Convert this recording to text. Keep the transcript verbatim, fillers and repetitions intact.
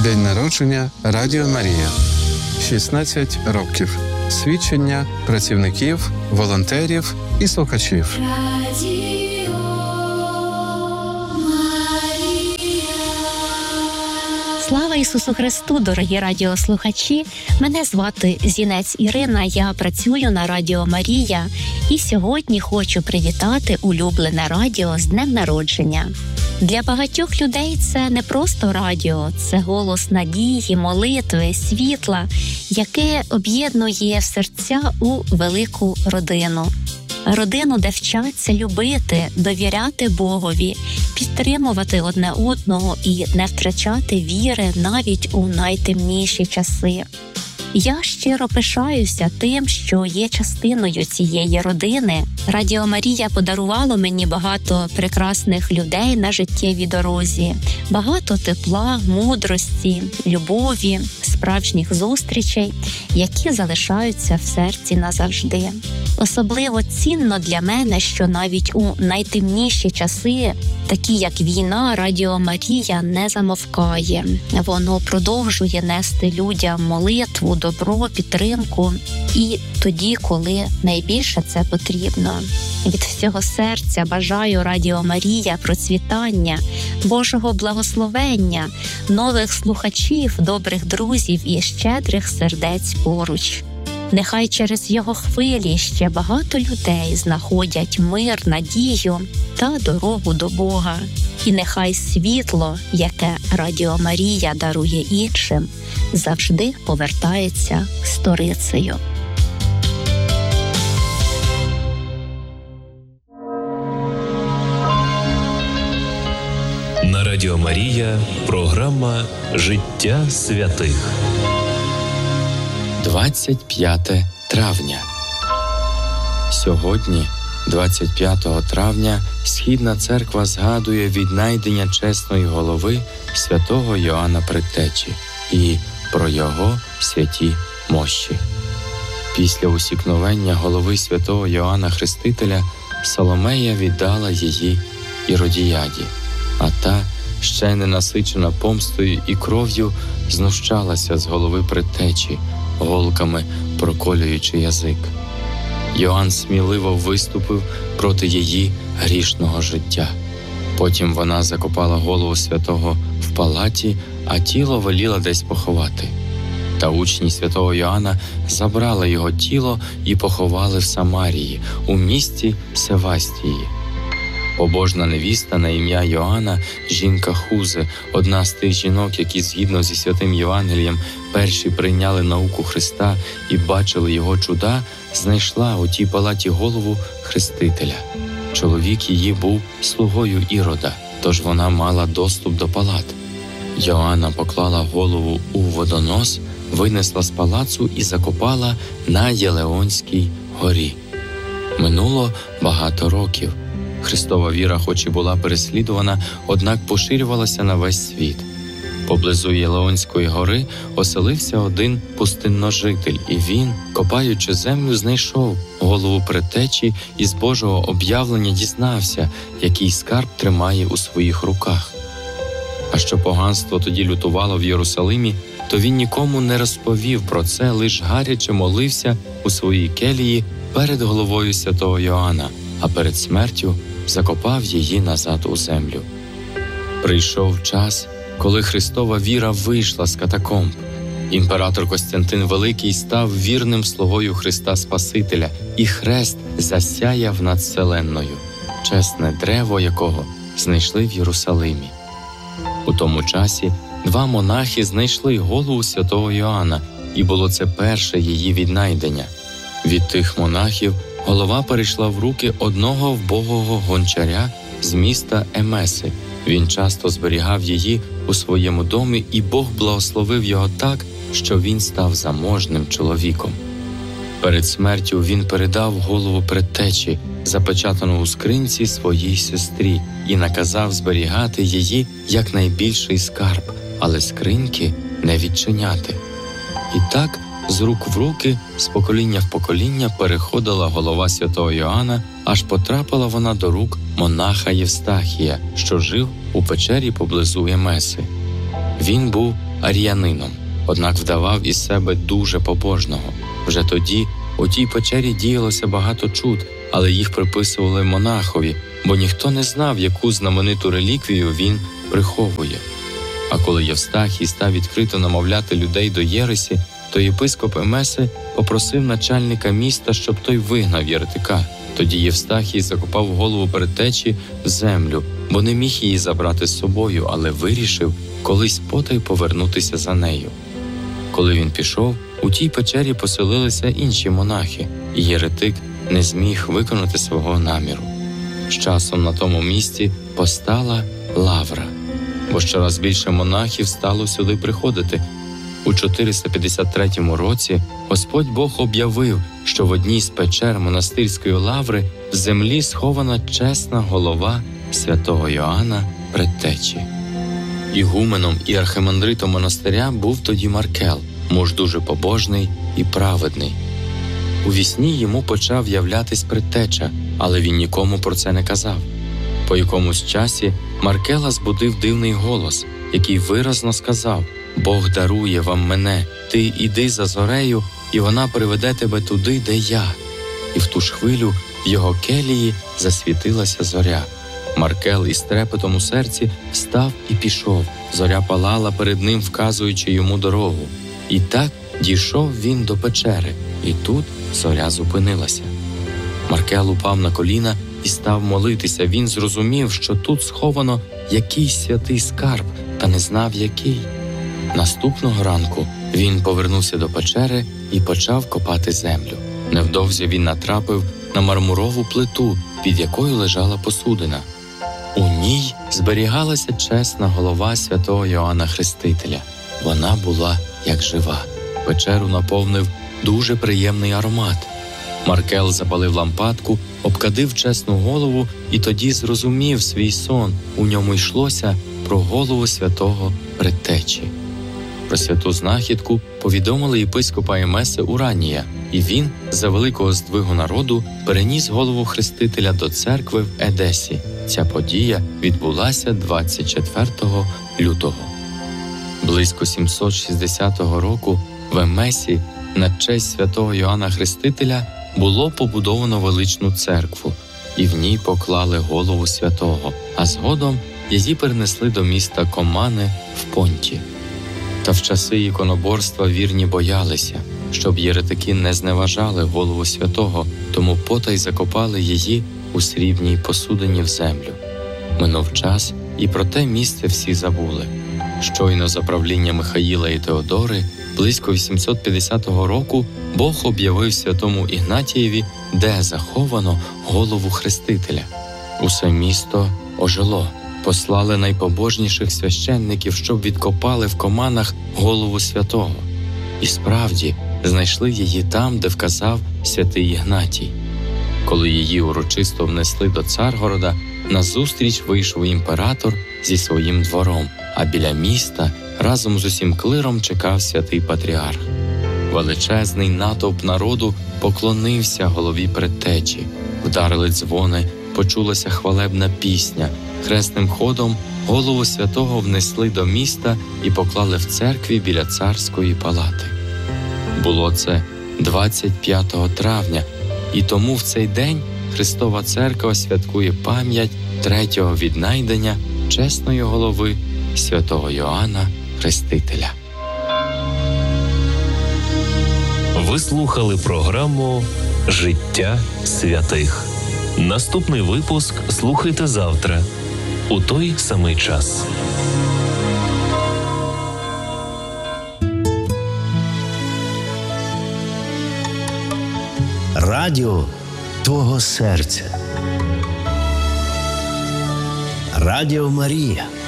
День народження Радіо Марія. шістнадцять років. Свідчення працівників, волонтерів і слухачів. Радіо Марія. Слава Ісусу Христу, дорогі радіослухачі! Мене звати Зінець Ірина, я працюю на Радіо Марія і сьогодні хочу привітати улюблене радіо з днем народження. Для багатьох людей це не просто радіо, це голос надії, молитви, світла, яке об'єднує серця у велику родину. Родину, де вчаться любити, довіряти Богові, підтримувати одне одного і не втрачати віри навіть у найтемніші часи. Я щиро пишаюся тим, що є частиною цієї родини. Радіо Марія подарувало мені багато прекрасних людей на життєвій дорозі, багато тепла, мудрості, любові, справжніх зустрічей, які залишаються в серці назавжди. Особливо цінно для мене, що навіть у найтемніші часи, такі як війна, Радіо Марія не замовкає. Воно продовжує нести людям молитву, добро, підтримку і тоді, коли найбільше це потрібно. Від всього серця бажаю Радіо Марія процвітання, Божого благословення, нових слухачів, добрих друзів і щедрих сердець поруч. Нехай через його хвилі ще багато людей знаходять мир, надію та дорогу до Бога. І нехай світло, яке Радіо Марія дарує іншим, завжди повертається сторицею. На Радіо Марія програма «Життя святих». двадцять п'яте травня. Сьогодні, двадцять п'ятого травня, Східна церква згадує віднайдення чесної голови святого Йоанна Предтечі і про його святі мощі. Після усікновення голови святого Йоанна Хрестителя Соломея віддала її Іродіяді, а та, ще не насичена помстою і кров'ю, знущалася з голови Предтечі, голками проколюючи язик. Йоанн сміливо виступив проти її грішного життя. Потім вона закопала голову святого в палаті, а тіло веліла десь поховати. Та учні святого Йоанна забрали його тіло і поховали в Самарії, у місті Севастії. Побожна невіста на ім'я Йоанна, жінка Хузи, одна з тих жінок, які згідно зі святим Євангелієм перші прийняли науку Христа і бачили його чуда, знайшла у тій палаті голову Хрестителя. Чоловік її був слугою Ірода, тож вона мала доступ до палат. Йоанна поклала голову у водонос, винесла з палацу і закопала на Єлеонській горі. Минуло багато років. Христова віра, хоч і була переслідувана, однак поширювалася на весь світ. Поблизу Єлеонської гори оселився один пустинножитель, і він, копаючи землю, знайшов голову Предтечі і з Божого об'явлення дізнався, який скарб тримає у своїх руках. А що поганство тоді лютувало в Єрусалимі, то він нікому не розповів про це, лиш гаряче молився у своїй келії перед головою святого Йоанна, а перед смертю закопав її назад у землю. Прийшов час, коли Христова віра вийшла з катакомб. Імператор Костянтин Великий став вірним слугою Христа Спасителя, і хрест засяяв над вселенною, чесне древо якого знайшли в Єрусалимі. У тому часі два монахи знайшли голову святого Йоанна, і було це перше її віднайдення. Від тих монахів голова перейшла в руки одного вбогого гончаря з міста Емеси. Він часто зберігав її у своєму домі, і Бог благословив його так, що він став заможним чоловіком. Перед смертю він передав голову Предтечі, запечатану у скринці, своїй сестрі, і наказав зберігати її як найбільший скарб, але скриньки не відчиняти. І так, з рук в руки, з покоління в покоління переходила голова святого Йоанна, аж потрапила вона до рук монаха Євстахія, що жив у печері поблизу Емеси. Він був ар'янином, однак вдавав із себе дуже побожного. Вже тоді у тій печері діялося багато чуд, але їх приписували монахові, бо ніхто не знав, яку знамениту реліквію він приховує. А коли Євстахій став відкрито намовляти людей до єресі, то єпископ Емеси попросив начальника міста, щоб той вигнав єретика. Тоді Євстахій закопав голову предтечі в землю, бо не міг її забрати з собою, але вирішив колись потай повернутися за нею. Коли він пішов, у тій печері поселилися інші монахи, і єретик не зміг виконати свого наміру. З часом на тому місці постала лавра, бо щораз більше монахів стало сюди приходити. У чотириста п'ятдесят третьому році Господь Бог об'явив, що в одній з печер монастирської лаври в землі схована чесна голова святого Йоанна Предтечі. Ігуменом і архимандритом монастиря був тоді Маркел, муж дуже побожний і праведний. У вісні йому почав являтись Предтеча, але він нікому про це не казав. По якомусь часі Маркела збудив дивний голос, який виразно сказав: «Бог дарує вам мене, ти іди за зорею, і вона приведе тебе туди, де я». І в ту ж хвилю в його келії засвітилася зоря. Маркел із трепетом у серці встав і пішов. Зоря палала перед ним, вказуючи йому дорогу. І так дійшов він до печери, і тут зоря зупинилася. Маркел упав на коліна і став молитися. Він зрозумів, що тут сховано якийсь святий скарб, та не знав, який. Наступного ранку він повернувся до печери і почав копати землю. Невдовзі він натрапив на мармурову плиту, під якою лежала посудина. У ній зберігалася чесна голова святого Йоанна Хрестителя. Вона була як жива. Печеру наповнив дуже приємний аромат. Маркел запалив лампадку, обкадив чесну голову і тоді зрозумів свій сон. У ньому йшлося про голову святого Предтечі. Про святу знахідку повідомили єпископа Емеси Уранія, і він за великого здвигу народу переніс голову Хрестителя до церкви в Едесі. Ця подія відбулася двадцять четвертого лютого. Близько сімсот шістдесятого року в Емесі на честь святого Йоанна Хрестителя було побудовано величну церкву, і в ній поклали голову святого, а згодом її перенесли до міста Комане в Понті. Та в часи іконоборства вірні боялися, щоб єретики не зневажали голову святого, тому потай закопали її у срібній посудині в землю. Минув час, і про те місце всі забули. Щойно за правління Михаїла і Теодори, близько вісімсот п'ятдесятого року, Бог об'явив святому Ігнатієві, де заховано голову Хрестителя. Усе місто ожило. Послали найпобожніших священників, щоб відкопали в Команах голову святого. І справді знайшли її там, де вказав святий Ігнатій. Коли її урочисто внесли до Царгорода, назустріч вийшов імператор зі своїм двором, а біля міста разом з усім клиром чекав святий патріарх. Величезний натовп народу поклонився голові Предтечі. Вдарили дзвони, почулася хвалебна пісня. Хресним ходом голову святого внесли до міста і поклали в церкві біля царської палати. Було це двадцять п'ятого травня, і тому в цей день Христова Церква святкує пам'ять третього віднайдення чесної голови святого Йоанна Хрестителя. Ви слухали програму «Життя святих». Наступний випуск слухайте завтра у той самий час. Радіо твого серця. Радіо Марія.